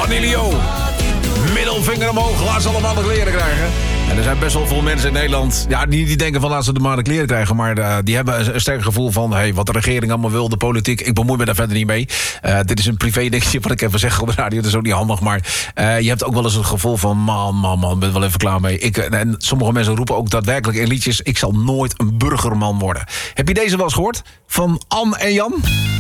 Vanillio. Middelvinger omhoog, laat ze allemaal de kleren krijgen. En er zijn best wel veel mensen in Nederland... Ja, die denken van laat ze de maar de kleren krijgen... maar die hebben een sterk gevoel van... hey, wat de regering allemaal wil, de politiek... ik bemoei me daar verder niet mee. Dit is een privé dingetje wat ik even zeg op de radio. Dat is ook niet handig, maar je hebt ook wel eens het gevoel van... man, ben wel even klaar mee. En sommige mensen roepen ook daadwerkelijk in liedjes... ik zal nooit een burgerman worden. Heb je deze wel eens gehoord? Van Anne en Jan?